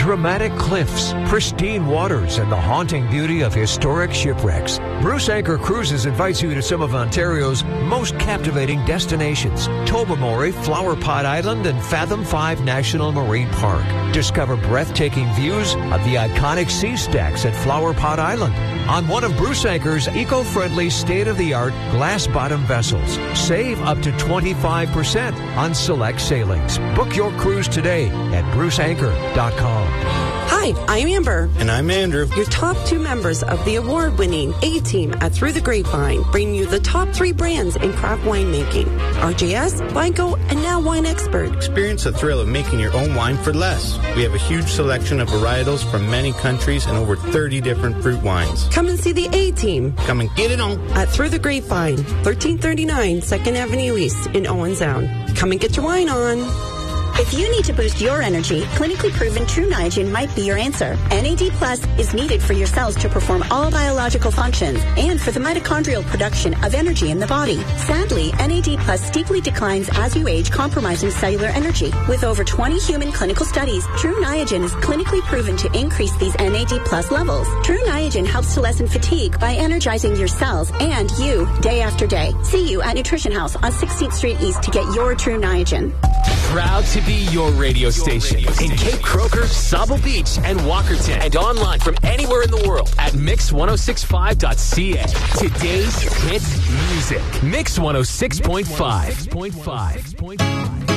Dramatic cliffs, pristine waters, and the haunting beauty of historic shipwrecks. Bruce Anchor Cruises invites you to some of Ontario's most captivating destinations. Tobermory, Flower Pot Island, and Fathom 5 National Marine Park. Discover breathtaking views of the iconic sea stacks at Flower Pot Island on one of Bruce Anchor's eco-friendly, state-of-the-art glass-bottom vessels. Save up to 25% on select sailings. Book your cruise today at bruceanchor.com. Hi, I'm Amber. And I'm Andrew. Your top 2 members of the award-winning A-Team at Through the Grapevine, bringing you the top 3 brands in craft winemaking. RJS, Vineco, and now Wine Expert. Experience the thrill of making your own wine for less. We have a huge selection of varietals from many countries and over 30 different fruit wines. Come and see the A-Team. Come and get it on. At Through the Grapevine, 1339 2nd Avenue East in Owen Sound. Come and get your wine on. If you need to boost your energy, clinically proven True Niagen might be your answer. NAD Plus is needed for your cells to perform all biological functions and for the mitochondrial production of energy in the body. Sadly, NAD Plus steeply declines as you age, compromising cellular energy. With over 20 human clinical studies, True Niagen is clinically proven to increase these NAD Plus levels. True Niagen helps to lessen fatigue by energizing your cells and you day after day. See you at Nutrition House on 16th Street East to get your True Niagen. Proud to be your radio station in Cape Croker, Sauble Beach, and Walkerton, and online from anywhere in the world at mix1065.ca. Today's hit music. Mix 106.5.